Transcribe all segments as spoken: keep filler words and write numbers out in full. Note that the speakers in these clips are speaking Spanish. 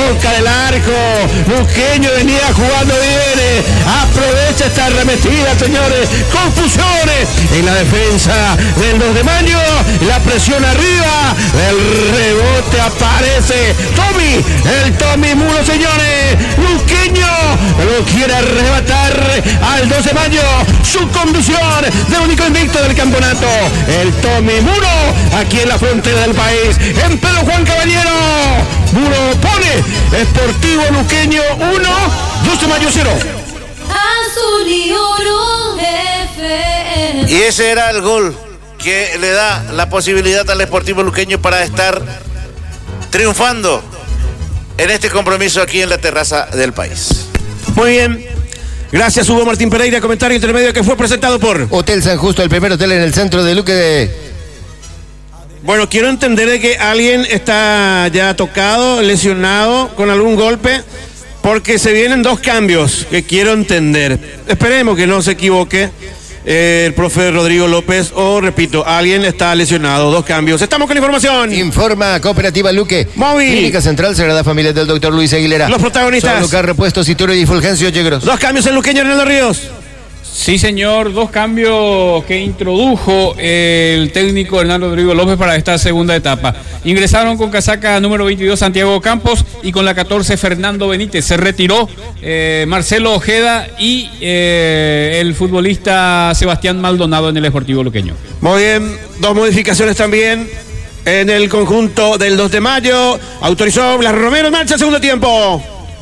boca del arco. Luqueño venía jugando bien. Aprovecha esta arremetida, señores. Confusiones en la defensa del dos de mayo. La presión arriba. El rebote aparece. Tommy, el Tommy Muro, señores. Luqueño lo quiere arrebatar al dos de mayo. Su conducción del único invicto del campeonato. El Tommy Muro, aquí en la frontera del país. En Pedro Juan Caballero. Muro pone Sportivo Luqueño uno, dos de mayo cero. Azul y oro F M. Y ese era el gol que le da la posibilidad al Sportivo Luqueño para estar triunfando en este compromiso aquí en la terraza del país. Muy bien. Gracias, Hugo Martín Pereira. Comentario intermedio que fue presentado por Hotel San Justo, el primer hotel en el centro de Luque de... Bueno, quiero entender de que alguien está ya tocado, lesionado, con algún golpe, porque se vienen dos cambios que quiero entender. Esperemos que no se equivoque eh, el profe Rodrigo López, o repito, alguien está lesionado. Dos cambios. Estamos con información. Informa Cooperativa Luque. Móvil. Clínica Central Sagrada Familia del doctor Luis Aguilera. Los protagonistas. Son Lucar Repuestos, Ituro y Fulgencio Yegros. Dos cambios en Luqueño, Hernando Ríos. Sí, señor, dos cambios que introdujo el técnico Hernando Rodrigo López para esta segunda etapa. Ingresaron con casaca número veintidós Santiago Campos y con la catorce Fernando Benítez. Se retiró eh, Marcelo Ojeda y eh, el futbolista Sebastián Maldonado en el Sportivo Luqueño. Muy bien, dos modificaciones también en el conjunto del dos de mayo. Autorizó Blas Romero en marcha, segundo tiempo.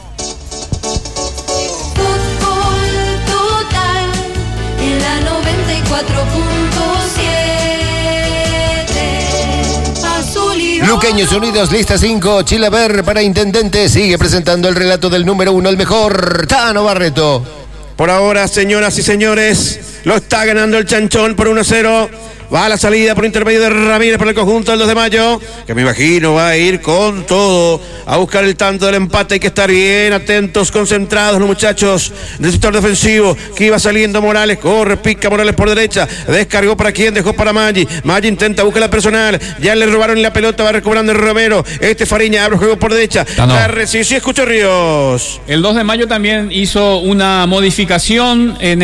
Luqueños Unidos, lista cinco, Chilaver para intendente. Sigue presentando el relato del número uno, el mejor, Tano Barreto. Por ahora, señoras y señores, lo está ganando el Chanchón por uno a cero. Va a la salida por intermedio de Ramírez por el conjunto del dos de mayo, que me imagino va a ir con todo a buscar el tanto del empate. Hay que estar bien atentos, concentrados los muchachos del sector defensivo, que iba saliendo Morales, corre, pica Morales por derecha, descargó para quién, dejó para Maggi. Maggi intenta buscar la personal, ya le robaron la pelota, va recobrando el Romero. Este Fariña abre el juego por derecha. Ah, no. La recibe, sí, escucho Ríos. El dos de mayo también hizo una modificación en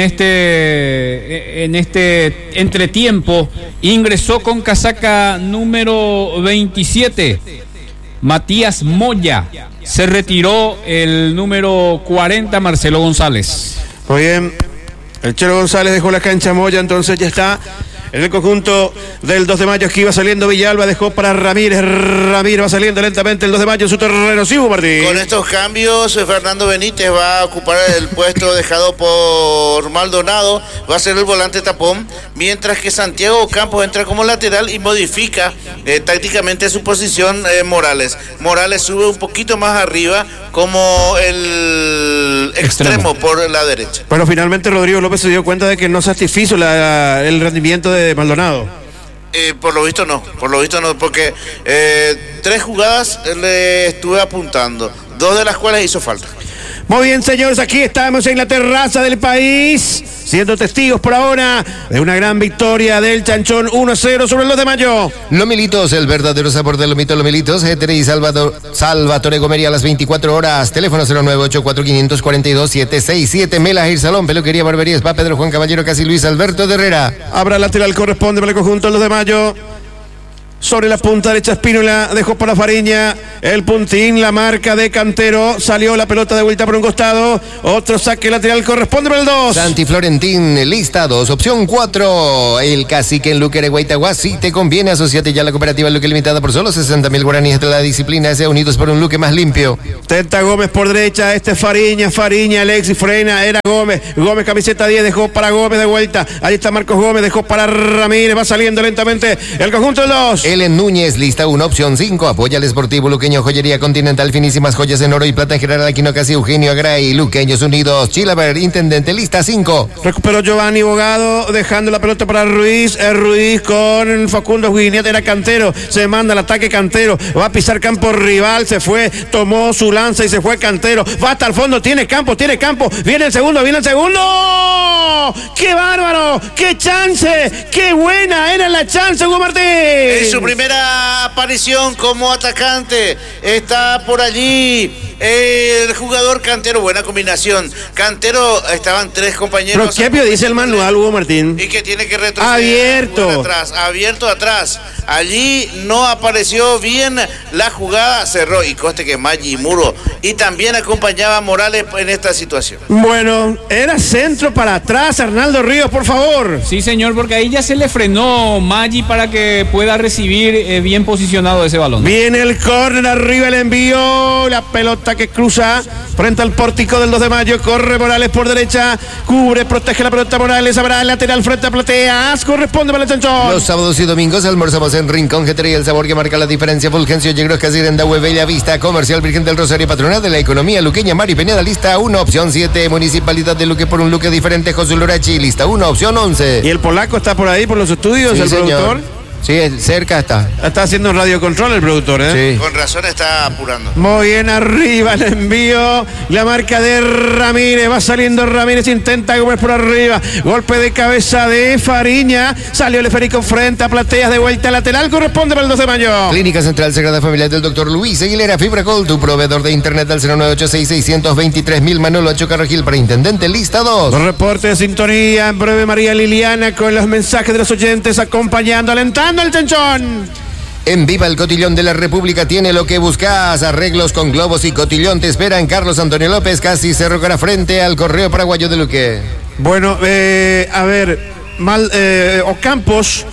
este, en este entretiempo. Ingresó con casaca número veintisiete Matías Moya. Se retiró el número cuarenta Marcelo González. Muy bien, el Chelo González dejó la cancha. Moya entonces ya está en el conjunto del dos de mayo. Aquí va saliendo Villalba, dejó para Ramírez. Ramírez va saliendo lentamente el dos de mayo en su terreno. Sí, Martín. Con estos cambios, Fernando Benítez va a ocupar el puesto dejado por Maldonado. Va a ser el volante tapón, mientras que Santiago Campos entra como lateral y modifica eh, tácticamente su posición eh, Morales. Morales sube un poquito más arriba como el extremo, extremo por la derecha. Pero finalmente Rodrigo López se dio cuenta de que no satisfizo la, el rendimiento de Maldonado. Eh, por lo visto no, por lo visto no, porque eh, tres jugadas le estuve apuntando, dos de las cuales hizo falta. Muy bien, señores, aquí estamos en la terraza del país, siendo testigos por ahora de una gran victoria del Chanchón uno a cero sobre el dos de mayo. Lomilitos, el verdadero sabor de lomito Lomilitos. Etere y Salvador, Salvatore Gomería a las veinticuatro horas. Teléfono cero nueve ocho cuatro cinco cuatro dos siete seis siete. Mela Gir Salón, Peluquería, Barbería, Spa, Pedro Juan Caballero, Casi Luis Alberto de Herrera. Abra lateral, corresponde para el conjunto del dos de mayo. Sobre la punta derecha Espínola, dejó para Fariña, el puntín, la marca de Cantero, salió la pelota de vuelta por un costado, otro saque lateral, corresponde para el dos. Santi Florentín, lista dos, opción cuatro, el cacique en Luque de Guaitagua. Si te conviene, asociate ya a la cooperativa Luque Limitada por solo sesenta mil guaraníes de la disciplina, sea unidos por un Luque más limpio. Tenta Gómez por derecha, este Fariña, Fariña, Alexis frena, era Gómez, Gómez camiseta diez, dejó para Gómez de vuelta, ahí está Marcos Gómez, dejó para Ramírez, va saliendo lentamente el conjunto del dos. Ellen Núñez, lista uno, opción cinco, apoya al Sportivo Luqueño, Joyería Continental, finísimas joyas en oro y plata en General Aquino, Casi Eugenio Agray, Luqueños Unidos, Chilaver, intendente, lista cinco. Recuperó Giovanni Bogado, dejando la pelota para Ruiz, eh, Ruiz con Facundo Guiñete, era Cantero, se manda el ataque Cantero, va a pisar campo rival, se fue, tomó su lanza y se fue Cantero, va hasta el fondo, tiene campo, tiene campo, viene el segundo, viene el segundo, ¡qué bárbaro! ¡Qué chance! ¡Qué buena era la chance, Hugo Martín! En su primera aparición como atacante está por allí el jugador Cantero, buena combinación. Cantero, estaban tres compañeros. Proquepio dice el manual, Hugo Martín. Y que tiene que retroceder. Abierto. Atrás, abierto atrás. Allí no apareció bien la jugada, cerró. Y coste que Maggi y Muro. Y también acompañaba a Morales en esta situación. Bueno, era centro para atrás, Arnaldo Ríos, por favor. Sí, señor, porque ahí ya se le frenó Maggi para que pueda recibir eh, bien posicionado ese balón. Viene el córner, arriba el envío, la pelota que cruza frente al pórtico del dos de mayo, corre Morales por derecha, cubre, protege la pelota Morales, habrá el lateral frente a Plateas, corresponde para el Chanchón. Los sábados y domingos almorzamos en Rincón Jetería, el sabor que marca la diferencia. Fulgencio Yegros, Casir, Endahue, Bella Vista, Comercial Virgen del Rosario, Patronal de la Economía Luqueña, Mari Pineda, lista uno, opción siete, Municipalidad de Luque por un Luque diferente, José Lorachi, lista uno, opción once. Y el polaco está por ahí, por los estudios, Sí, el señor. productor. Sí, cerca está. Está haciendo radio control el productor, ¿eh? Sí. Con razón está apurando. Muy bien, arriba el envío, la marca de Ramírez, va saliendo Ramírez, intenta Gómez por arriba, golpe de cabeza de Fariña, salió el esférico frente a Plateas, de vuelta lateral, corresponde para el dos de mayo. Clínica Central Sagrada Familiar del doctor Luis Aguilera, FibraCol, tu proveedor de internet al cero nueve ocho seis seis dos tres mil, Manolo Achocarrojil para Intendente, lista dos. Reporte de sintonía, en breve María Liliana con los mensajes de los oyentes, acompañando, alentando al Chanchón. En Viva el Cotillón de la República tiene lo que buscas. Arreglos con globos y cotillón te esperan. Carlos Antonio López, casi Cerro Cara frente al Correo Paraguayo de Luque. Bueno, eh, a ver, mal, eh, Ocampos,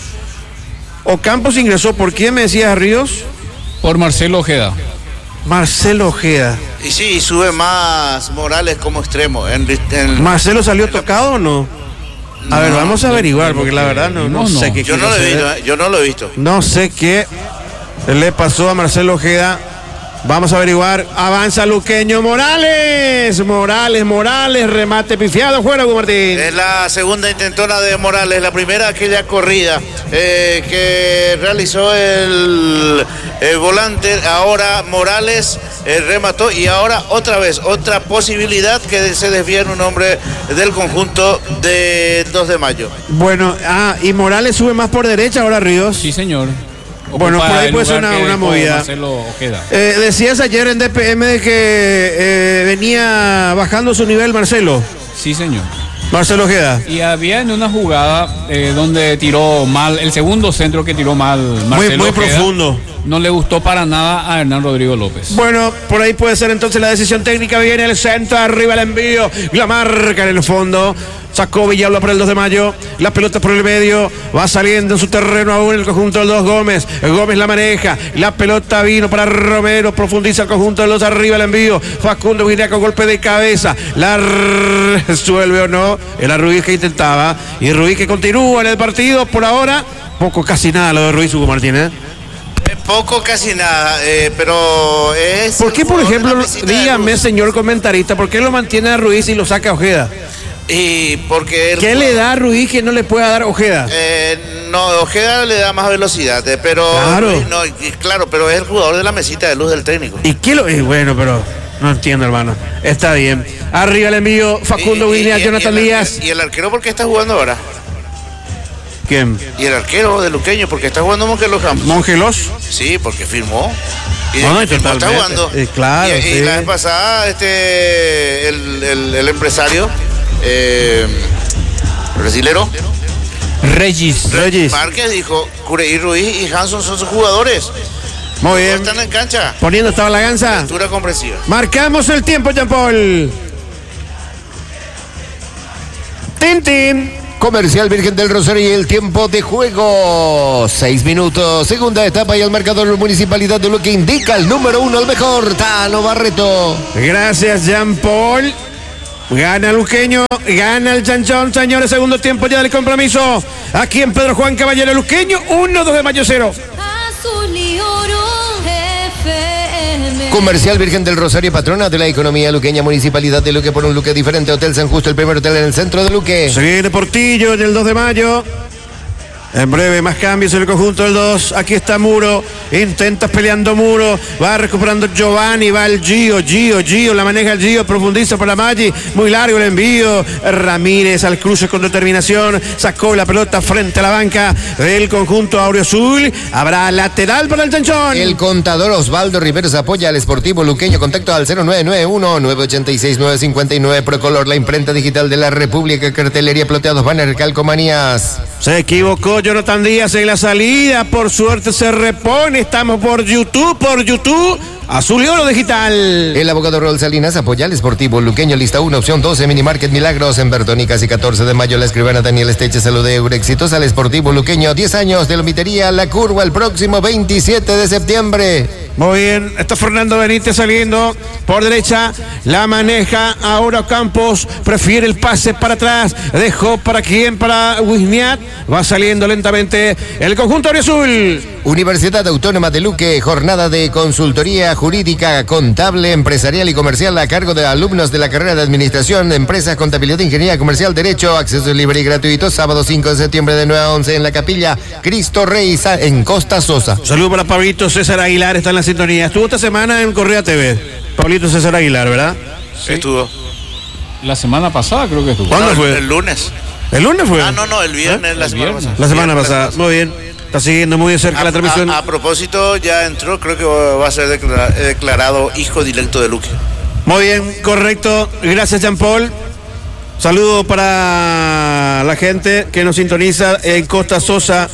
Ocampos ingresó, ¿por quién me decías, Ríos? Por Marcelo Ojeda. Marcelo Ojeda. Y sí, sube más Morales como extremo. En, en, ¿Marcelo salió tocado o no? A No, ver, vamos a averiguar, porque la verdad no, no no, sé no. qué yo no quiere lo he hacer. visto, eh, yo no lo he visto. No sé qué le pasó a Marcelo Ojeda. Vamos a averiguar. Avanza Luqueño Morales. Morales, Morales, remate pifiado. Fuera, Hugo Martín. Es la segunda intentona de Morales, la primera aquella corrida eh, que realizó el, el volante. Ahora Morales eh, remató y ahora otra vez, otra posibilidad que se desvía en un hombre del conjunto de dos de mayo. Bueno, ah, y Morales sube más por derecha ahora, Ríos. Sí, señor. Bueno, Ocupa por ahí el puede ser lugar una- que una dejó movida. Marcelo Ojeda. Eh, decías ayer en D P M de que eh, venía bajando su nivel Marcelo. Sí, señor. Marcelo Ojeda. Y había en una jugada eh, donde tiró mal, el segundo centro que tiró mal Marcelo muy Ojeda, profundo. No le gustó para nada a Hernán Rodrigo López. Bueno, por ahí puede ser entonces la decisión técnica. Viene el centro, arriba el envío, la marca en el fondo. Sacó Villalba para el dos de mayo. La pelota por el medio. Va saliendo en su terreno aún el conjunto del dos Gómez. Gómez la maneja. La pelota vino para Romero. Profundiza el conjunto del dos arriba el envío. Facundo viene con golpe de cabeza. La resuelve o no. Era Ruiz que intentaba. Y Ruiz que continúa en el partido. Por ahora, poco casi nada lo de Ruiz, Hugo Martínez. Poco, casi nada, eh, pero es... ¿Por qué, por jugador de ejemplo, la mesita de dígame, luz. señor comentarista, por qué lo mantiene a Ruiz y lo saca a Ojeda? Y porque... el ¿Qué le da a Ruiz que no le pueda dar Ojeda? Eh, no, Ojeda le da más velocidad, eh, pero... Claro. No, y- claro, pero es el jugador de la mesita de luz del técnico. ¿Y qué lo...? eh, bueno, pero no entiendo, hermano. Está bien. Arriba el envío, Facundo Y- y- Guinea, y- Jonathan y el Díaz. arque- ¿Y el arquero por qué está jugando ahora? ¿Quién? ¿Y el arquero de Luqueño porque está jugando Mongelos Campos? ¿Mongelos? Sí, porque firmó. Y No, de que firmó, está totalmente. jugando. Eh, claro, Y, y sí. la vez pasada, este, el, el- el empresario eh, brasilero, Regis. Regis. Márquez, dijo, Cureí Ruiz y Hanson son sus jugadores. Muy No bien. están en cancha. Poniendo esta balanza. Altura comprensiva. Marcamos el tiempo, Jean Paul. Tintín. Comercial Virgen del Rosario y el tiempo de juego. Seis minutos. Segunda etapa y el marcador Municipalidad de Luque indica el número uno, el mejor, Tano Barreto. Gracias, Jean Paul. Gana Luqueño, gana el Chanchón, señores. Segundo tiempo ya del compromiso. Aquí en Pedro Juan Caballero Luqueño, uno, dos de mayo, cero. Azul y oro F M. Comercial Virgen del Rosario, patrona de la economía luqueña, Municipalidad de Luque por un Luque diferente. Hotel San Justo, el primer hotel en el centro de Luque. Se viene Portillo en el dos de mayo. En breve, más cambios en el conjunto del dos. Aquí está Muro. Intenta peleando Muro. Va recuperando Giovanni. Va el Gio. Gio, Gio. La maneja el Gio. Profundiza para Maggi. Muy largo el envío. Ramírez al cruce con determinación. Sacó la pelota frente a la banca del conjunto Auriazul. Habrá lateral para el Chanchón. El contador Osvaldo Riveros apoya al Sportivo Luqueño. Contacto al cero nueve nueve uno, nueve ocho seis, nueve cinco nueve. Procolor, la imprenta digital de la República. Cartelería, ploteados, banner, calcomanías. Se equivocó Jonathan Díaz en la salida, por suerte se repone, estamos por YouTube, por YouTube, Azul y Oro Digital. El abogado Raúl Salinas apoya al Sportivo Luqueño, lista uno, opción doce, Minimarket Milagros, en Bertoni, casi catorce de mayo, la escribana Daniel Esteche, salud de Euro, exitosa al Sportivo Luqueño, diez años de lomitería, La Curva, el próximo veintisiete de septiembre. Muy bien, está Fernando Benítez saliendo por derecha, la maneja ahora Campos, prefiere el pase para atrás, dejó para quién, para Wisniat, va saliendo lentamente el conjunto Auriazul. Universidad Autónoma de Luque, jornada de consultoría jurídica, contable, empresarial y comercial a cargo de alumnos de la carrera de Administración, Empresas, Contabilidad, Ingeniería Comercial, Derecho, acceso libre y gratuito, sábado cinco de septiembre de nueve a once en la Capilla Cristo Rey en Costa Sosa. Saludos para Pablito César Aguilar, está en la sintonía. Estuvo esta semana en Correa T V. Pablito César Aguilar, ¿verdad? Sí. Estuvo. La semana pasada creo que estuvo. ¿Cuándo No, fue? El, el lunes. ¿El lunes fue? Ah, no, no, el viernes, ¿Eh? la El semana viernes. pasada. La semana Viernes, pasada, muy bien. Está siguiendo muy de cerca A, la transmisión. a, a propósito, ya entró, creo que va a ser declara- declarado hijo directo de Luque. Muy bien, correcto. Gracias, Jean Paul. Saludo para la gente que nos sintoniza en Costa Sosa.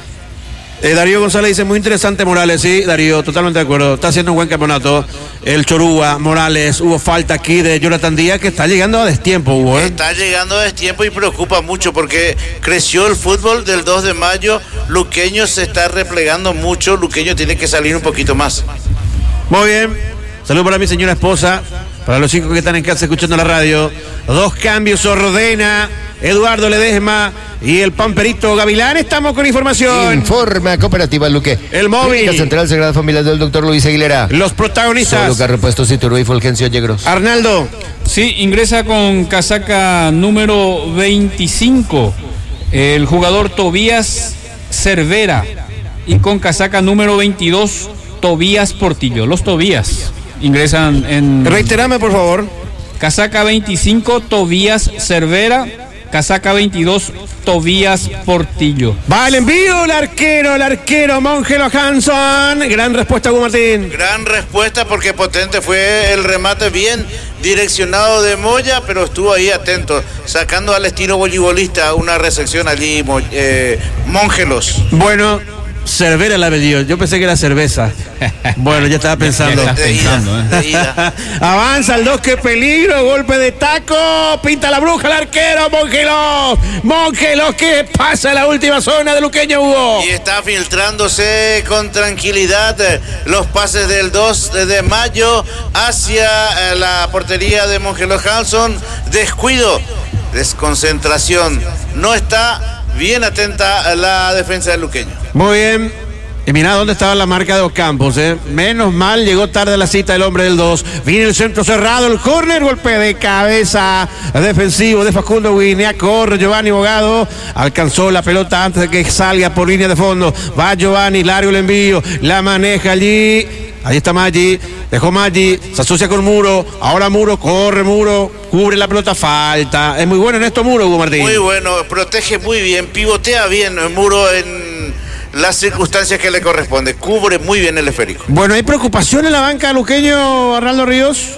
Eh, Darío González dice, muy interesante Morales, sí, Darío, totalmente de acuerdo, está haciendo un buen campeonato. El Chorúa, Morales, hubo falta aquí de Jonathan Díaz, que está llegando a destiempo, Hugo, ¿eh? Está llegando a destiempo y preocupa mucho porque creció el fútbol del dos de mayo, Luqueño se está replegando mucho, Luqueño tiene que salir un poquito más. Muy bien, saludo para mi señora esposa, para los chicos que están en casa escuchando la radio. Dos cambios ordena Eduardo Ledesma y el Pamperito Gavilán. Estamos con información. Informa Cooperativa Luque. El móvil. Clínica Central Sagrada Familia del doctor Luis Aguilera. Los protagonistas. Solo carro repuestos Citurbo y Fulgencio Yegros. Arnaldo. Sí, ingresa con casaca número veinticinco el jugador Tobías Cervera y con casaca número veintidós Tobías Portillo. Los Tobías ingresan en... Reiterame, por favor. Casaca veinticinco Tobías Cervera, casaca veintidós Tobías Portillo. Va el envío, el arquero, el arquero Mongelo Hanson. Gran respuesta, Hugo Martín. Gran respuesta porque potente fue el remate bien direccionado de Moya, pero estuvo ahí atento, sacando al estilo voleibolista una recepción allí, eh, Mongelos. Bueno, Cervera la vendió. Yo pensé que era cerveza. Bueno, ya estaba pensando. Ya estás De ida, pensando, ¿eh? de ida. Avanza el dos, qué peligro, golpe de taco, pinta la bruja el arquero, Mongelos. Mongelos, ¿qué pasa en la última zona de Luqueño, Hugo? Y está filtrándose con tranquilidad eh, los pases del dos de mayo hacia eh, la portería de Mongelos Hanson. Descuido, desconcentración. No está bien atenta la defensa del Luqueño. Muy bien. Y mira dónde estaba la marca de Ocampos, ¿eh? Menos mal, llegó tarde a la cita el hombre del dos. Viene el centro cerrado, el córner, golpe de cabeza defensivo de Facundo Guinea. Corre Giovanni Bogado, alcanzó la pelota antes de que salga por línea de fondo. Va Giovanni, largo el envío, la maneja allí. Ahí está Maggi, dejó Maggi, se asocia con Muro. Ahora Muro, corre Muro, cubre la pelota, falta. Es muy bueno en esto Muro, Hugo Martín. Muy bueno, protege muy bien, pivotea bien el Muro en las circunstancias que le corresponde, cubre muy bien el esférico. Bueno, ¿hay preocupación en la banca Luqueño, Arnaldo Ríos?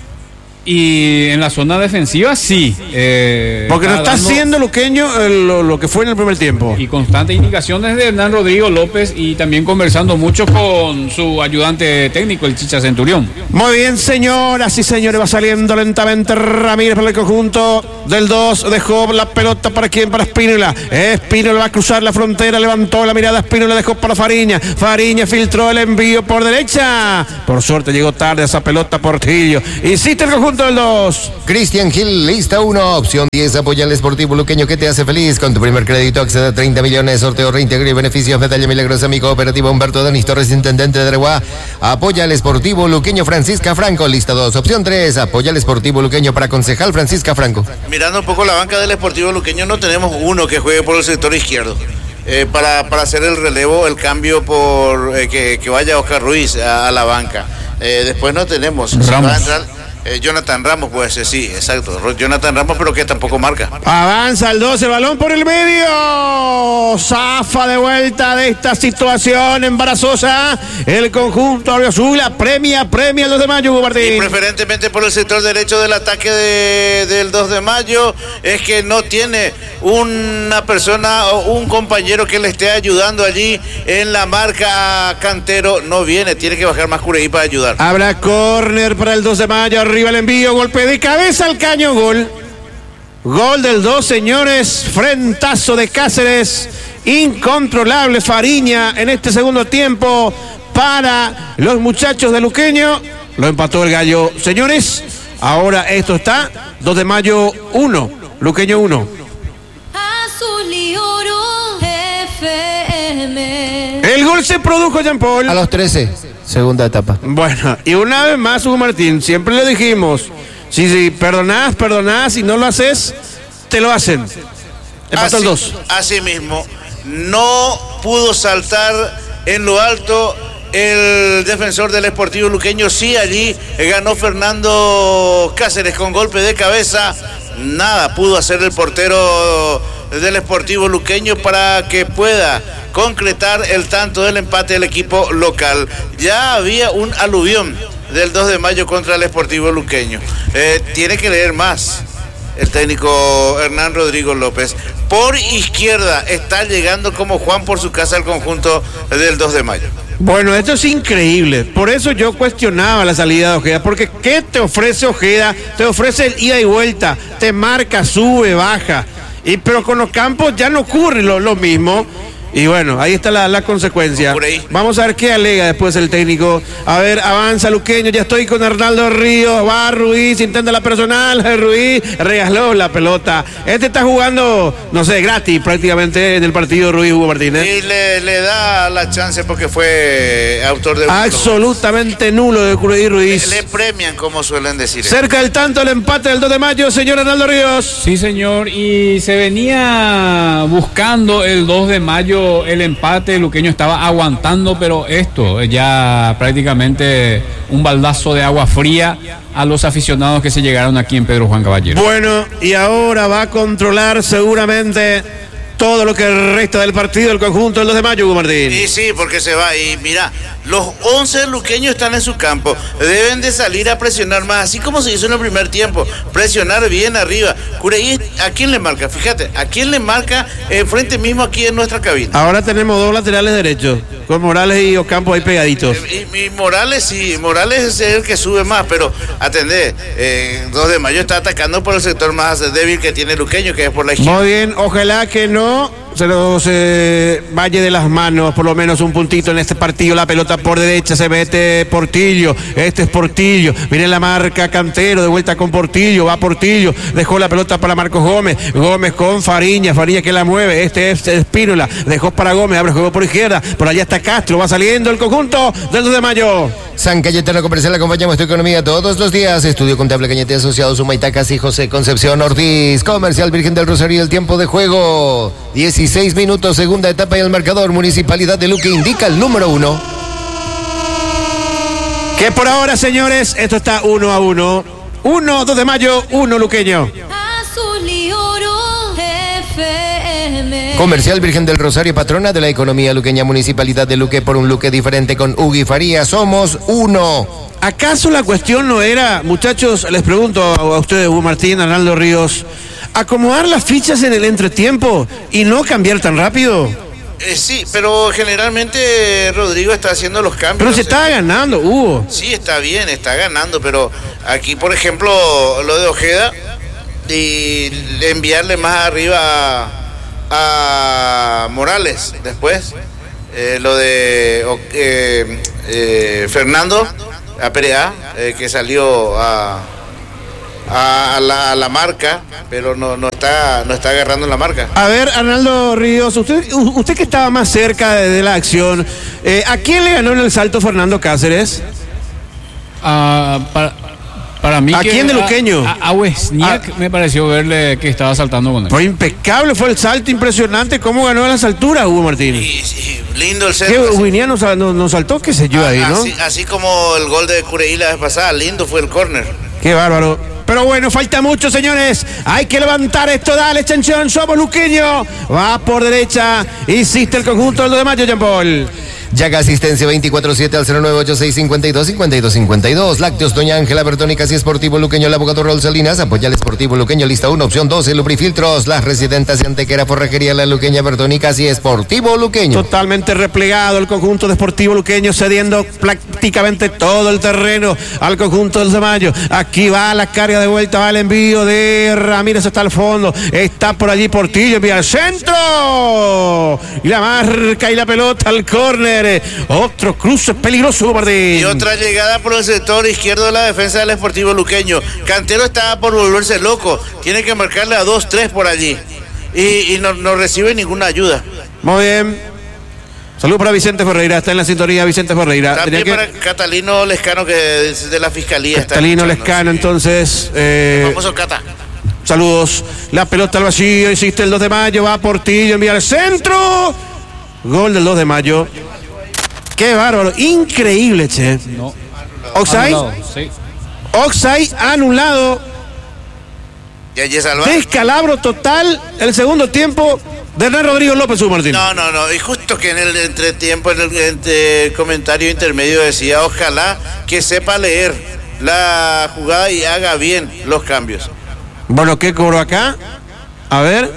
Y en la zona defensiva sí. Eh, Porque no está dando- haciendo Luqueño eh, lo, lo que fue en el primer tiempo. Y constantes indicaciones de Hernán Rodrigo López y también conversando mucho con su ayudante técnico, el Chicha Centurión. Muy bien, señoras y señores, va saliendo lentamente Ramírez para el conjunto del dos, dejó la pelota para quién, para Espínola. Espínola va a cruzar la frontera, levantó la mirada, Espínola dejó para Fariña. Fariña filtró el envío por derecha. Por suerte llegó tarde esa pelota Portillo. Insiste el conjunto del dos. Cristian Gil, lista uno, opción diez, apoya al Sportivo Luqueño que te hace feliz. Con tu primer crédito accede a treinta millones, sorteo reintegro y beneficios. Medalla milagrosa, mi cooperativa Humberto Denis Torres, intendente de Areguá. Apoya al Sportivo Luqueño Francisca Franco, lista dos, opción tres, apoya al Sportivo Luqueño para concejal Francisca Franco. Mirando un poco la banca del Sportivo Luqueño, no tenemos uno que juegue por el sector izquierdo. eh, para, para hacer el relevo, el cambio por eh, que, que vaya Oscar Ruiz a, a la banca. Eh, después no tenemos. Ramos. Va a entrar, eh, Jonathan Ramos puede ser, sí, exacto. Jonathan Ramos, pero que tampoco marca. Avanza el doce, balón por el medio. Zafa de vuelta de esta situación embarazosa. El conjunto azul premia, premia el dos de mayo, Hugo Martín. Y preferentemente por el sector derecho del ataque de, del dos de mayo, es que no tiene una persona o un compañero que le esté ayudando allí en la marca a Cantero. No viene, tiene que bajar más Cureí para ayudar. Habrá córner para el dos de mayo, arriba el envío, golpe de cabeza al caño, gol. Gol del dos, señores, frentazo de Cáceres, incontrolable Fariña en este segundo tiempo para los muchachos de Luqueño. Lo empató el Gallo, señores. Ahora esto está, dos de mayo uno, Luqueño uno. Azul y oro F M. El gol se produjo, Jean Paul. A los trece, segunda etapa. Bueno, y una vez más, Hugo Martín, siempre le dijimos, si, si perdonás, perdonás, si no lo haces, te lo hacen. Empató el dos. Así mismo, no pudo saltar en lo alto el defensor del Sportivo Luqueño. Sí, allí ganó Fernando Cáceres con golpe de cabeza. Nada pudo hacer el portero del Sportivo Luqueño para que pueda concretar el tanto del empate del equipo local. Ya había un aluvión del dos de mayo contra el Sportivo Luqueño. Eh, tiene que leer más el técnico Hernán Rodrigo López. Por izquierda está llegando como Juan por su casa al conjunto del dos de mayo. Bueno, esto es increíble. Por eso yo cuestionaba la salida de Ojeda. Porque ¿qué te ofrece Ojeda? Te ofrece el ida y vuelta. Te marca, sube, baja. Y, pero con los Campos ya no ocurre lo, lo mismo. Y bueno, ahí está la, la consecuencia. Vamos a ver qué alega después el técnico. A ver, avanza Luqueño, ya estoy con Arnaldo Ríos. Va Ruiz, intenta la personal. Ruiz regaló la pelota. Este está jugando, no sé, gratis prácticamente en el partido Ruiz Hugo Martínez. Y le, le da la chance porque fue autor de... Absolutamente nulo de Cureí Ruiz. Le, le premian, como suelen decir. Cerca del tanto el empate del dos de mayo, señor Arnaldo Ríos. Sí, señor, y se venía buscando el dos de mayo el empate. Luqueño estaba aguantando, pero esto ya prácticamente un baldazo de agua fría a los aficionados que se llegaron aquí en Pedro Juan Caballero. Bueno, y ahora va a controlar seguramente todo lo que resta del partido del conjunto del dos de mayo, Hugo Martín. Y sí, porque se va. Y mira, los once luqueños están en su campo. Deben de salir a presionar más, así como se hizo en el primer tiempo. Presionar bien arriba. Cureí, ¿a quién le marca? Fíjate, ¿a quién le marca enfrente mismo aquí en nuestra cabina? Ahora tenemos dos laterales derechos, con Morales y Ocampo ahí pegaditos. Y, y Morales, sí, Morales es el que sube más, pero atendé, eh, dos de mayo está atacando por el sector más débil que tiene Luqueño, que es por la izquierda. Muy bien, ojalá que no se nos eh, vaya de las manos por lo menos un puntito en este partido. La pelota por derecha, se mete Portillo, este es Portillo, viene la marca Cantero, de vuelta con Portillo, va Portillo, dejó la pelota para Marcos Gómez, Gómez con Fariña, Fariña que la mueve, este es Espínola, dejó para Gómez, abre juego por izquierda, por allá está Castro, va saliendo el conjunto del dos de mayo. San Cayetano Comercial, acompañamos tu economía todos los días. Estudio Contable Cañete Asociados, Humaytacas y José Concepción Ortiz. Comercial Virgen del Rosario, el tiempo de juego, dieciséis minutos, segunda etapa y el marcador. Municipalidad de Luque indica el número uno. Que por ahora, señores, esto está uno a uno. Uno, dos de mayo, uno Luqueño. Azul y oro F M. Comercial Virgen del Rosario, patrona de la economía luqueña, Municipalidad de Luque, por un Luque diferente con Ugui Faría. Somos uno. ¿Acaso la cuestión no era, muchachos, les pregunto a ustedes, Hugo Martín, Arnaldo Ríos, acomodar las fichas en el entretiempo y no cambiar tan rápido? Eh, sí, pero generalmente Rodrigo está haciendo los cambios. Pero se está ganando, Hugo. Sí, está bien, está ganando, pero aquí, por ejemplo, lo de Ojeda y enviarle más arriba a, a Morales después. Eh, lo de eh, eh, Fernando a Perea, eh, que salió a... A la, a la marca, pero no, no está no está agarrando la marca. A ver, Arnaldo Ríos, usted usted que estaba más cerca de, de la acción, eh, ¿a quién le ganó en el salto Fernando Cáceres? Uh, para, Para mí ¿A que quién de Luqueño? A, a, a Wesniak Ah. me pareció verle que estaba saltando con él. Fue impecable, fue el salto impresionante, cómo ganó a las alturas Hugo Martínez. Y, y lindo el ¿Qué centro. Winian nos, nos, nos saltó? ¿Qué sé yo ahí, no? Así, así como el gol de Cureí la vez pasada, lindo fue el córner. Qué bárbaro. Pero bueno, falta mucho, señores. Hay que levantar esto. Dale, Chanchón. Somos luqueño. Va por derecha. Insiste el conjunto del dos de mayo, Jean Paul. Llaga asistencia veinticuatro siete al cero nueve ocho seis cinco dos cinco dos cinco dos. Lácteos Doña Ángela Bertónica y Esportivo Luqueño, el abogado Raúl Salinas. Apoya el Esportivo Luqueño, lista uno, opción doce, Lubrifiltros. Las residentas de Antequera, Forrajería La Luqueña Bertónica y Esportivo Luqueño. Totalmente replegado el conjunto de Esportivo Luqueño, cediendo prácticamente todo el terreno al conjunto del de Mayo. Aquí va la carga de vuelta, va el envío de Ramírez hasta el fondo. Está por allí Portillo, envía al centro. Y la marca y la pelota al córner. Otro cruce peligroso, Martín. Y otra llegada por el sector izquierdo de la defensa del Esportivo Luqueño. Cantero estaba por volverse loco. Tiene que marcarle a dos tres por allí. Y, y no, no recibe ninguna ayuda. Muy bien. Saludos para Vicente Ferreira. Está en la sintonía Vicente Ferreira. También Tenía para que... Catalino Lescano, que es de la Fiscalía. está Catalino escuchando, Lescano, sí. entonces. Eh... Famoso Cata. Saludos. La pelota al vacío. Insiste el dos de mayo. Va Portillo. Envía al centro. Gol del dos de mayo. Qué bárbaro. Increíble, che. No. Oxide. Anulado, sí. Oxide anulado. Y allí salva. Descalabro total. El segundo tiempo de Hernán Rodrigo López, su Martín. No, no, no. Y justo que en el entretiempo, en el entre comentario intermedio decía, ojalá que sepa leer la jugada y haga bien los cambios. Bueno, ¿qué cobró acá? A ver.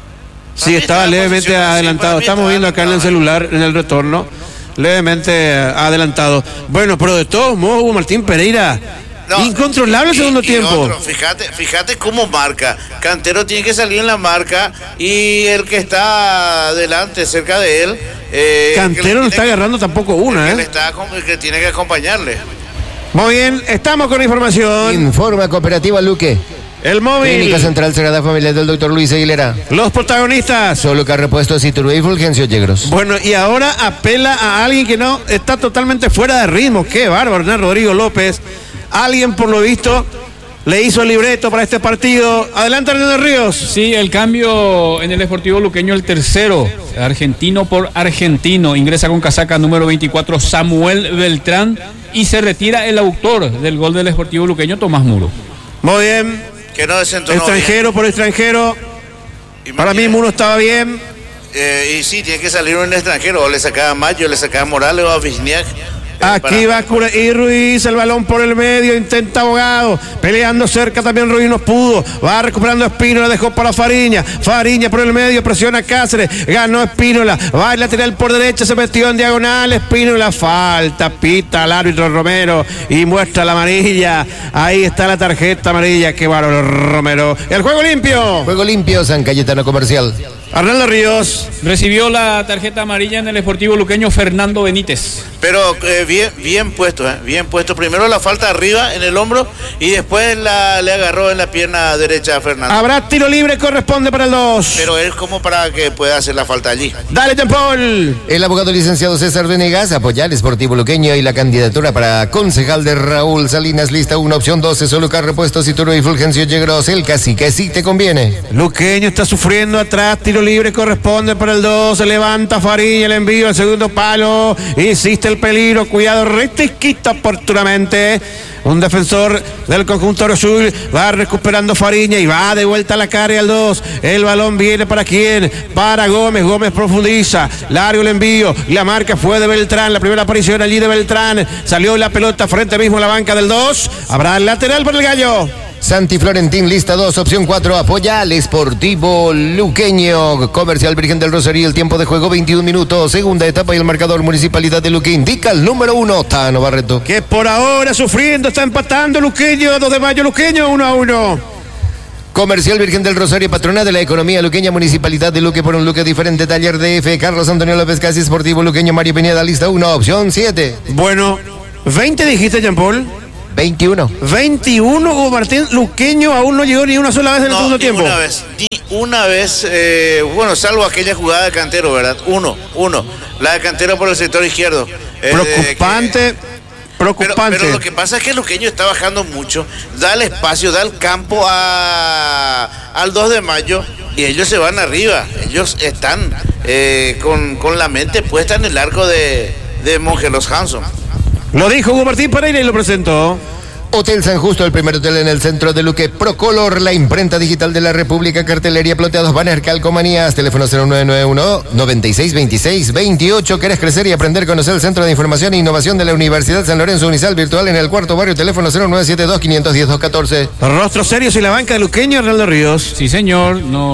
Sí, estaba levemente adelantado. Estamos viendo acá en el celular, en el retorno. Levemente adelantado. Bueno, pero de todos modos, Hugo Martín Pereira, no, incontrolable el segundo y, y tiempo. Otro, fíjate, fíjate cómo marca. Cantero tiene que salir en la marca y el que está adelante, cerca de él. Eh, Cantero no está que, agarrando tampoco una, que ¿eh? Le está, que tiene que acompañarle. Muy bien, estamos con información. Informa Cooperativa Luque. El móvil. Clínica Central Sagrada Familia del doctor Luis Aguilera. Los protagonistas. Solo que ha repuesto Citurbe y Fulgencio Yegros. Bueno, y ahora apela a alguien que no está totalmente fuera de ritmo. Qué bárbaro, Hernán Rodrigo López. Alguien, por lo visto, le hizo el libreto para este partido. Adelante, Hernán Ríos. Sí, el cambio en el Esportivo Luqueño, el tercero. Argentino por argentino. Ingresa con casaca número veinticuatro, Samuel Beltrán. Y se retira el autor del gol del Esportivo Luqueño, Tomás Muro. Muy bien. Que no desentonó extranjero bien. por extranjero. Imagínate. Para mí Muro estaba bien. Eh, y sí, tiene que salir un extranjero. O le sacaba a Mayo, le sacaba a Morales o a Vizniak. Eh, Aquí va Cureí Ruiz, el balón por el medio, intenta Abogado, peleando cerca también Ruiz, no pudo, va recuperando Espínola, dejó para Fariña, Fariña por el medio, presiona Cáceres, ganó Espínola, va el lateral por derecha, se metió en diagonal, Espínola, falta, pita al árbitro Romero y muestra la amarilla, ahí está la tarjeta amarilla, qué bárbaro Romero, el juego limpio. Juego limpio, San Cayetano Comercial. Arnaldo Ríos. Recibió la tarjeta amarilla en el Esportivo Luqueño Fernando Benítez. Pero eh, bien, bien puesto, eh, bien puesto. Primero la falta arriba en el hombro y después la, le agarró en la pierna derecha a Fernando. Habrá tiro libre, corresponde para el dos. Pero es como para que pueda hacer la falta allí. Dale, Jean Paul. El abogado licenciado César Venegas apoya al Esportivo Luqueño y la candidatura para concejal de Raúl Salinas, lista una, opción doce, solo que ha repuesto Citurbe y Fulgencio Yegros, el cacique sí te conviene. Luqueño está sufriendo atrás, tiro libre corresponde para el dos, se levanta Fariña, el envío al segundo palo, insiste el peligro, cuidado, retisquita oportunamente, un defensor del conjunto azul, va recuperando Fariña y va de vuelta a la carga al dos, el balón viene para quién, para Gómez, Gómez profundiza, largo el envío, la marca fue de Beltrán, la primera aparición allí de Beltrán, salió la pelota frente mismo a la banca del dos, habrá el lateral por el Gallo. Santi Florentín, lista dos, opción cuatro, apoya al Esportivo Luqueño. Comercial Virgen del Rosario, el tiempo de juego veintiún minutos, segunda etapa y el marcador Municipalidad de Luque indica el número uno, Tano Barreto. Que por ahora sufriendo, está empatando Luqueño, dos de mayo Luqueño, uno a uno. Comercial Virgen del Rosario, patrona de la economía luqueña, Municipalidad de Luque por un Luque diferente, Taller D F, Carlos Antonio López Casi, Esportivo Luqueño, Mario Pineda, lista uno, opción siete. Bueno, veinte dijiste, Jean Paul. veintiuno. veintiuno, Hugo Martín, Luqueño aún no llegó ni una sola vez en el no, segundo ni tiempo. Una vez, ni una vez, eh, bueno, salvo aquella jugada de Cantero, ¿verdad? Uno, uno. La de Cantero por el sector izquierdo. Eh, Preocupante. que, Preocupante. Pero, pero lo que pasa es que el luqueño está bajando mucho, da el espacio, da el campo a, al dos de mayo y ellos se van arriba. Ellos están eh, con, con la mente puesta en el arco de, de Mongelos Hanson. Lo dijo Hugo Martín Pereira y lo presentó. Hotel San Justo, el primer hotel en el centro de Luque. Procolor, la imprenta digital de la República. Cartelería, ploteados, banner, calcomanías. Teléfono cero nueve nueve uno, noventa y seis, veintiséis, veintiocho. ¿Querés crecer y aprender? Conocer el Centro de Información e Innovación de la Universidad San Lorenzo Unisal Virtual en el cuarto barrio. Teléfono cero nueve siete dos, quinientos diez, doscientos catorce. Rostros serios y la banca de luqueño, Arnaldo Ríos. Sí, señor,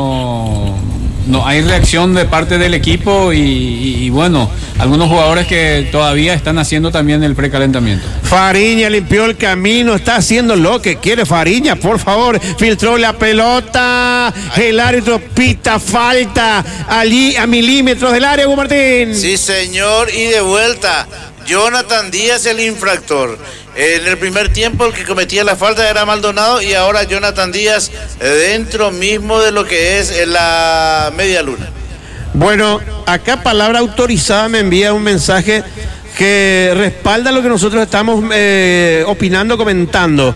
no, no hay reacción de parte del equipo y, y, y bueno, algunos jugadores que todavía están haciendo también el precalentamiento. Fariña limpió el camino, está haciendo lo que quiere Fariña, por favor, filtró la pelota, el árbitro pita falta allí a milímetros del área, Hugo Martín. Sí, señor, y de vuelta, Jonathan Díaz el infractor. En el primer tiempo el que cometía la falta era Maldonado y ahora Jonathan Díaz eh, dentro mismo de lo que es eh, la media luna. Bueno, acá Palabra Autorizada me envía un mensaje que respalda lo que nosotros estamos eh, opinando, comentando.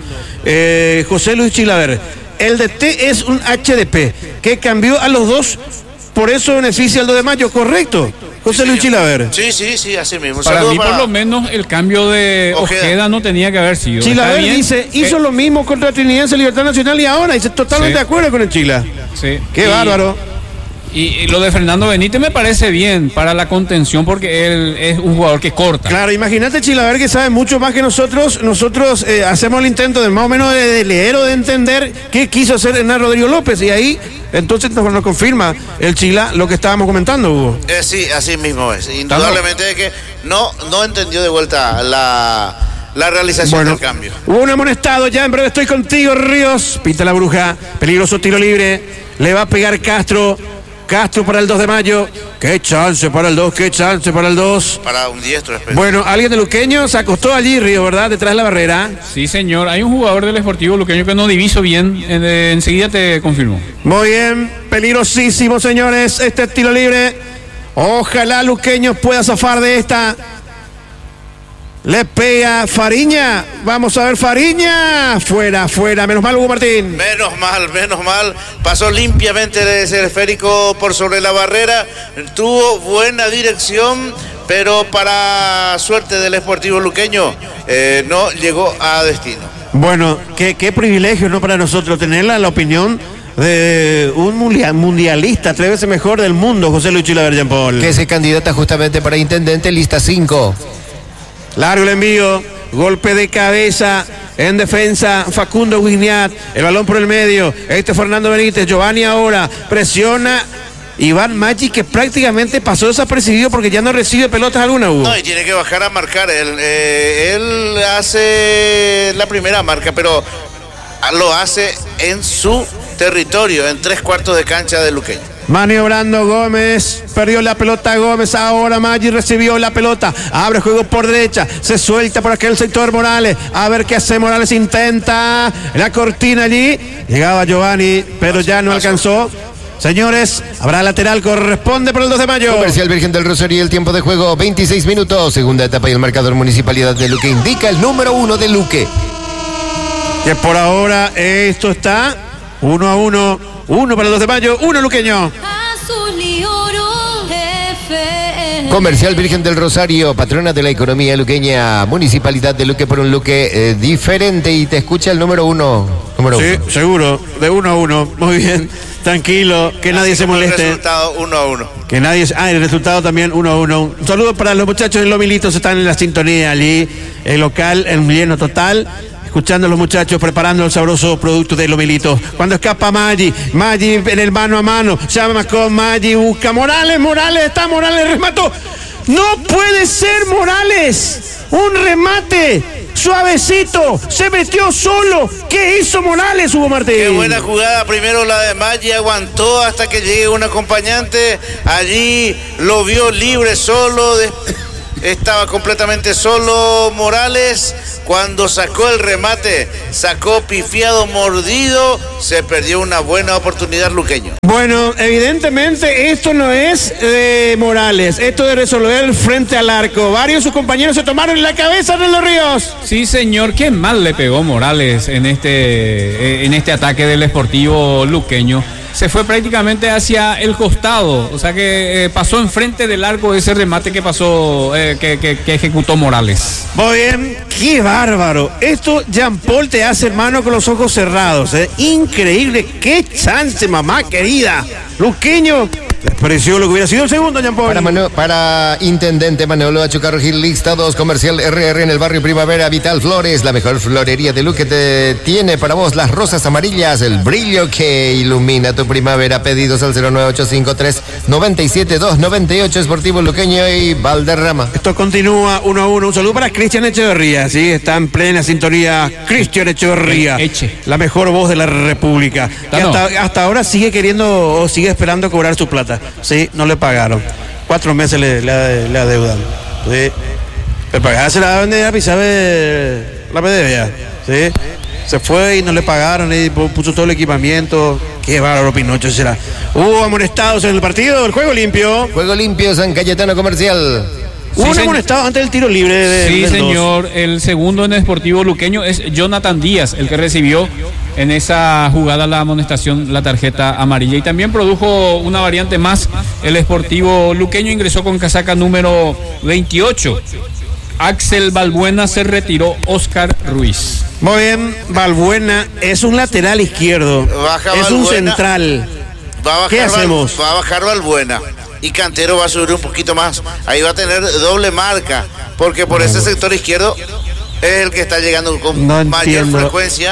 Eh, José Luis Chilaver, el D T es un H D P que cambió a los dos, por eso beneficia al dos de mayo, ¿correcto? José Luis Chilaver. Sí, sí, sí, así mismo. Para Saludo mí, para... por lo menos, el cambio de Ojeda, Ojeda no tenía que haber sido. Chilaver dice, hizo eh... lo mismo contra Trinidad Libertad Nacional y ahora, dice totalmente sí. de acuerdo con el Chila. Sí. Qué y... bárbaro. Y, y lo de Fernando Benítez me parece bien para la contención porque él es un jugador que corta. Claro, imagínate Chilaver que sabe mucho más que nosotros. Nosotros eh, hacemos el intento de más o menos de, de leer o de entender qué quiso hacer Hernán Rodrigo López y ahí entonces nos, nos confirma el Chila lo que estábamos comentando, Hugo. Eh, sí, así mismo es. Indudablemente de que no, no entendió de vuelta la... la realización bueno, del cambio. Hubo un amonestado ya, en breve estoy contigo, Ríos. Pinta la bruja, peligroso tiro libre. Le va a pegar Castro. Castro para el dos de mayo. Qué chance para el dos, qué chance para el dos. Para un diestro, espero. Bueno, alguien de Luqueño se acostó allí, Río, ¿verdad? Detrás de la barrera. Sí, señor. Hay un jugador del Sportivo Luqueño que no diviso bien. Eh, enseguida te confirmo. Muy bien. Peligrosísimo, señores. Este tiro libre. Ojalá Luqueño pueda zafar de esta. Le pega Fariña. Vamos a ver Fariña. Fuera, fuera. Menos mal, Hugo Martín. Menos mal, menos mal. Pasó limpiamente ese esférico por sobre la barrera. Tuvo buena dirección, pero para suerte del Sportivo Luqueño, eh, no llegó a destino. Bueno, qué, qué privilegio, ¿no? Para nosotros tener la, la opinión de un mundialista, tres veces mejor del mundo, José Luis Chilaver Jean Paul. Que se candidata justamente para intendente, lista cinco. Largo el envío, golpe de cabeza en defensa, Facundo Guignac, el balón por el medio, este Fernando Benítez, Giovanni ahora, presiona Iván Maggi, que prácticamente pasó desapercibido porque ya no recibe pelotas alguna, Hugo. No, y tiene que bajar a marcar, él, eh, él hace la primera marca, pero lo hace en su territorio, en tres cuartos de cancha de Luqueño. Maniobrando Gómez, perdió la pelota Gómez, ahora Maggi recibió la pelota, abre juego por derecha, se suelta por aquel sector Morales, a ver qué hace Morales, intenta la cortina allí, llegaba Giovanni, pero ya no alcanzó. Señores, habrá lateral, corresponde por el dos de mayo. Comercial Virgen del Rosario, el tiempo de juego, veintiséis minutos, segunda etapa y el marcador Municipalidad de Luque indica el número uno de Luque. Que por ahora esto está uno a uno. Uno para el dos de mayo, uno Luqueño. Azul y oro, F M. Comercial Virgen del Rosario, patrona de la economía luqueña, Municipalidad de Luque por un Luque eh, diferente y te escucha el número uno. Número sí, uno. seguro, de uno a uno. Muy bien, tranquilo, que nadie se moleste. El resultado uno a uno. Que nadie, ah, el resultado también uno a uno. Un saludo para los muchachos de Los Militos, están en la sintonía allí, el local, en lleno total. Escuchando a los muchachos preparando el sabroso producto de Los Militos. Cuando escapa Maggi, Maggi en el mano a mano, llama con Maggi, busca Morales, Morales, está Morales, remató. No puede ser Morales, un remate suavecito, se metió solo. ¿Qué hizo Morales, Hugo Martín? Qué buena jugada, primero la de Maggi, aguantó hasta que llegue un acompañante, allí lo vio libre, solo, de... estaba completamente solo Morales. Cuando sacó el remate, sacó pifiado, mordido, se perdió una buena oportunidad luqueño. Bueno, evidentemente esto no es de Morales, esto de resolver frente al arco. Varios de sus compañeros se tomaron en la cabeza de los Ríos. Sí, señor, qué mal le pegó Morales en este, en este ataque del Sportivo luqueño. Se fue prácticamente hacia el costado, o sea que eh, pasó enfrente del arco ese remate que pasó, eh, que, que, que ejecutó Morales. Muy bien, qué bárbaro. Esto Jean Paul te hace, hermano, con los ojos cerrados. ¿eh? Increíble, qué chance, mamá querida. Luqueño, les pareció lo que hubiera sido el segundo, Jean Paul. Para, Manu, para Intendente Manolo Achucarro Gil, lista dos, comercial R R en el barrio Primavera, Vital Flores, la mejor florería de Luque te tiene para vos las rosas amarillas, el brillo que ilumina tu primavera. Pedidos al cero nueve ocho cinco tres nueve siete dos nueve ocho, Sportivo Luqueño y Valderrama. Esto continúa uno a uno. Un saludo para Cristian Echeverría, sí, está en plena sintonía. Cristian Echeverría, Eche. la mejor voz de la República. Que hasta, hasta ahora sigue queriendo o sigue esperando cobrar su plata. Sí, no le pagaron. Cuatro meses le, le, le adeudan. Sí. Le pagaron, la vender a sabe la P D V A. Sí. Se fue y no le pagaron y puso todo el equipamiento. Qué bárbaro Pinocho será. Hubo amonestados en el partido, el juego limpio. Juego limpio, San Cayetano Comercial. Hubo Sí, un se... amonestado antes del tiro libre de, Sí, del señor. dos. El segundo en el Sportivo luqueño es Jonathan Díaz, el que recibió en esa jugada la amonestación, la tarjeta amarilla. Y también produjo una variante más. El Sportivo luqueño ingresó con casaca número veintiocho. Axel Balbuena se retiró, Oscar Ruiz. Muy bien, Balbuena es un lateral izquierdo. Baja es un Balbuena. central. Va a bajar ¿Qué hacemos? Val, va a bajar Balbuena. Y Cantero va a subir un poquito más. Ahí va a tener doble marca. Porque por ese sector izquierdo es el que está llegando con No mayor entiendo. frecuencia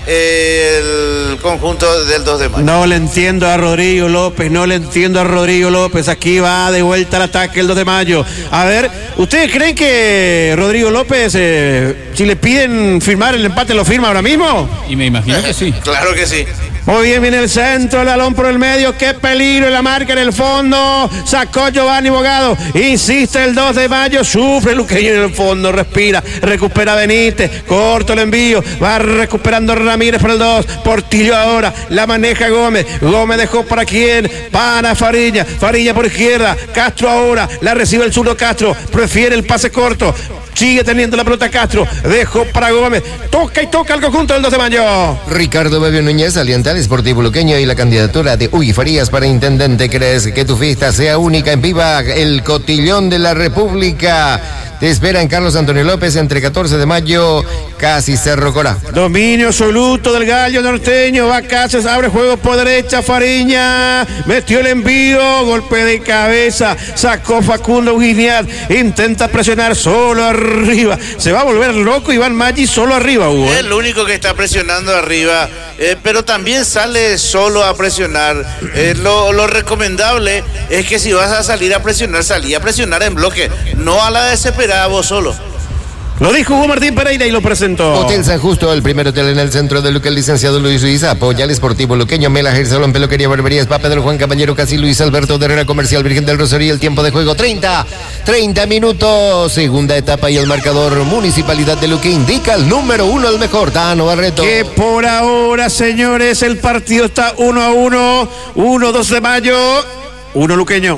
el conjunto del dos de mayo. No le entiendo a Rodrigo López, no le entiendo a Rodrigo López. Aquí va de vuelta al ataque el dos de mayo. A ver, ¿ustedes creen que Rodrigo López, eh, si le piden firmar el empate, lo firma ahora mismo? Y me imagino que sí. Claro que sí. Muy bien, viene el centro, el balón por el medio, qué peligro, la marca en el fondo, sacó Giovanni Bogado, insiste el dos de mayo, sufre Luqueño en el fondo, respira, recupera Benítez, corto el envío, va recuperando Ramírez por el dos, Portillo ahora, la maneja Gómez, Gómez dejó para quién, para Farilla, Farilla por izquierda, Castro ahora, la recibe el zurdo Castro, prefiere el pase corto, sigue teniendo la pelota Castro, dejó para Gómez, toca y toca el conjunto del dos de mayo. Ricardo Bebio Núñez, alienta al Sportivo Luqueño y la candidatura de Uy Farías para intendente. ¿Crees que tu fiesta sea única en Viva el Cotillón de la República? Te esperan Carlos Antonio López entre catorce de mayo, casi Cerro Corá. Dominio absoluto del gallo norteño, va Cáceres, abre juego por derecha, Fariña, metió el envío, golpe de cabeza, sacó Facundo Guiñat, intenta presionar solo arriba, se va a volver loco Iván Maggi solo arriba, Hugo. Es el único que está presionando arriba, eh, pero también sale solo a presionar. Eh, lo, lo recomendable es que si vas a salir a presionar, salí a presionar en bloque, no a la desesperada vos solo. Lo dijo Hugo Martín Pereira y lo presentó. Hotel San Justo, el primer hotel en el centro de Luque, el licenciado Luis Suiza, apoya al Sportivo Luqueño, Mela, Salón, Peluquería, Barbería, Spa, Pedro Juan Caballero, Casi, Luis Alberto de Herrera, Comercial, Virgen del Rosario, el tiempo de juego, treinta, treinta minutos, segunda etapa y el marcador, Municipalidad de Luque indica el número uno, el mejor, Tano Barreto. Que por ahora, señores, el partido está uno a uno, uno, dos de mayo, uno Luqueño.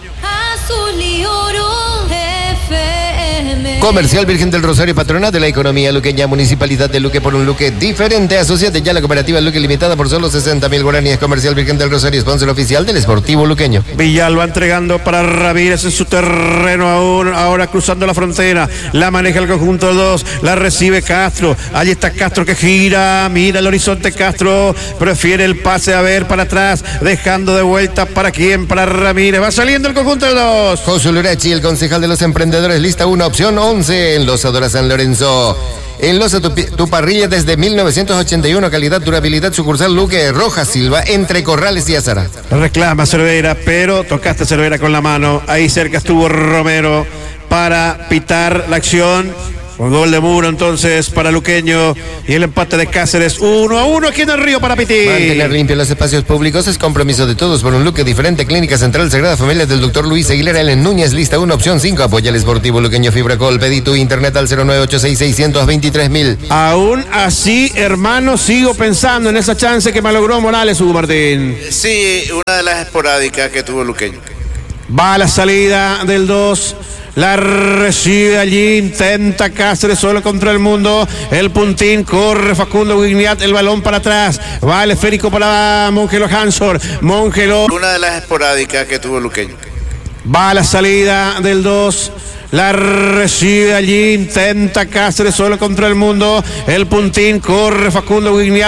Azul y oro, F M. Comercial Virgen del Rosario, patrona de la economía luqueña, Municipalidad de Luque por un Luque diferente. Asociate ya a la cooperativa Luque Limitada por solo sesenta mil guaraníes. Comercial Virgen del Rosario, sponsor oficial del Sportivo Luqueño. Villalba entregando para Ramírez en su terreno aún, ahora cruzando la frontera, la maneja el conjunto dos, la recibe Castro, allí está Castro que gira, mira el horizonte Castro, prefiere el pase a ver para atrás, dejando de vuelta para quién, para Ramírez, va saliendo el conjunto dos. Josu Lurachi, el concejal de los emprendedores, lista uno, opción once, en Loza Dora San Lorenzo. En Loza tu, tu parrilla desde mil novecientos ochenta y uno, calidad, durabilidad, sucursal Luque, Rojas Silva, entre Corrales y Azara. Reclama Cervera, pero tocaste Cervera con la mano, ahí cerca estuvo Romero para pitar la acción. Con gol de Muro entonces para Luqueño y el empate de Cáceres uno a uno aquí en el Río para Piti. Mantener limpios los espacios públicos es compromiso de todos por un look diferente. Clínica Central Sagrada Familia del doctor Luis Aguilera L. Núñez, lista uno, opción cinco. Apoya el Sportivo Luqueño Fibracol. Pedí tu internet al cero nueve ocho seis seis dos tres mil. Aún así, hermano, sigo pensando en esa chance que malogró Morales, Hugo Martín. Sí, una de las esporádicas que tuvo Luqueño. Va a la salida del dos. La recibe allí, intenta Cáceres solo contra el mundo. El puntín, corre Facundo Guigniat, el balón para atrás. Va el esférico para Mongelo Hansor. Mongelo. Una de las esporádicas que tuvo Luqueño. Va a la salida del dos. La recibe allí, intenta Cáceres solo contra el mundo. El puntín, corre Facundo Guigniat.